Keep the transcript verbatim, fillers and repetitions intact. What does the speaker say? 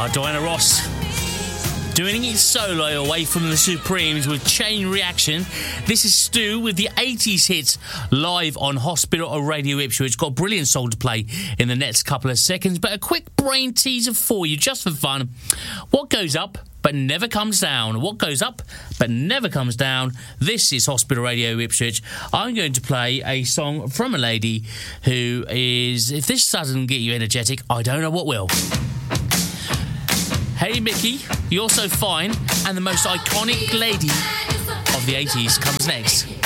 Diana Ross doing it solo away from the Supremes with Chain Reaction. This is Stu with the eighties hits live on Hospital Radio Ipswich. Got a brilliant song to play in the next couple of seconds, but a quick brain teaser for you just for fun. What goes up but never comes down? What goes up but never comes down? This is Hospital Radio Ipswich. I'm going to play a song from a lady who is, if this doesn't get you energetic, I don't know what will. Hey Mickey, You're So Fine, and the most iconic lady of the eighties comes next.